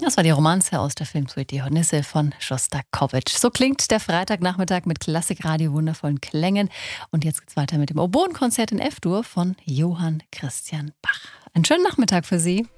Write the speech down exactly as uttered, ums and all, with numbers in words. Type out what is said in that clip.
Das war die Romanze aus der Filmsuite Die Hornisse von Schostakowitsch. So klingt der Freitagnachmittag mit Klassikradio, wundervollen Klängen. Und jetzt geht's weiter mit dem Oboenkonzert in F-Dur von Johann Christian Bach. Einen schönen Nachmittag für Sie.